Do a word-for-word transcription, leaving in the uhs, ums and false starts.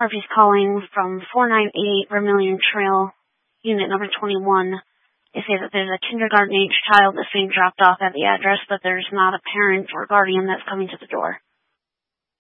Murphy's calling from four nine eight eight Vermilion Trail, unit number twenty-one. They say that there's a kindergarten-age child that's being dropped off at the address, but there's not a parent or guardian that's coming to the door.